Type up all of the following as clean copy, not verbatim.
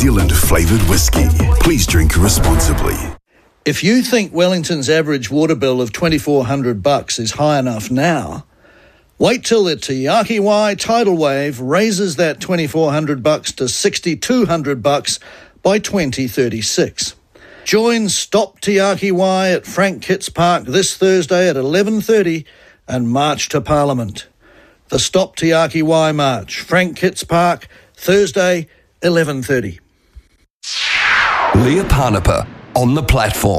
Zealand flavoured whiskey. Please drink responsibly. If you think Wellington's average water bill of $2,400 is high enough now, wait till the Te Āki Wai tidal wave raises that $2,400 to $6,200 by 2036. Join Stop Te Āki Wai at Frank Kitts Park this Thursday at 11:30 and march to Parliament. The Stop Te Āki Wai March, Frank Kitts Park, Thursday, 11:30. Leah Parnapa on the platform.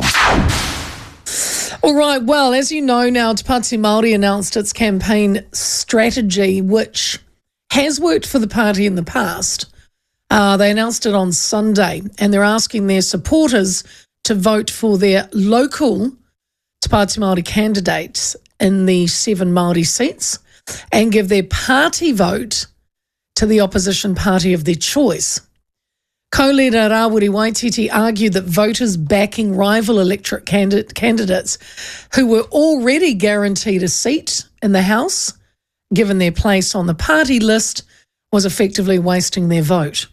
All right, well, as you know now, Te Pāti Māori announced its campaign strategy, which has worked for the party in the past. They announced it on Sunday, and they're asking their supporters to vote for their local Te Pāti Māori candidates in the 7 Māori seats and give their party vote to the opposition party of their choice. Co-leader Rawiri Waititi argued that voters backing rival electorate candidates who were already guaranteed a seat in the House, given their place on the party list, was effectively wasting their vote.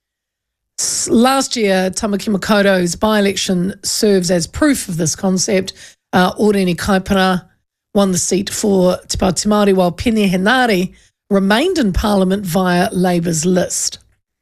Last year, Tamaki Makaurau's by-election serves as proof of this concept. Oreni Kaipara won the seat for Te Pāti Māori, while Peeni Henare remained in Parliament via Labour's list.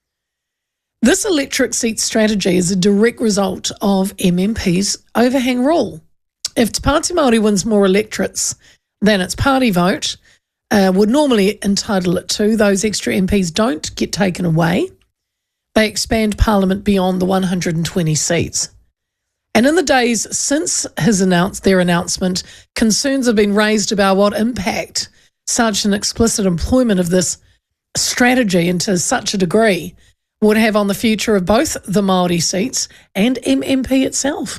This electorate seat strategy is a direct result of MMP's overhang rule. If Te Pāti Māori wins more electorates than its party vote would normally entitle it to, those extra MPs don't get taken away. They expand Parliament beyond the 120 seats. And in the days since their announcement, concerns have been raised about what impact such an explicit employment of this strategy and to such a degree would have on the future of both the Māori seats and MMP itself.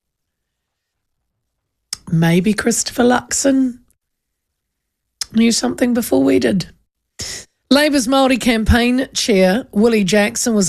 Maybe Christopher Luxon knew something before we did. Labour's Māori campaign chair, Willie Jackson, was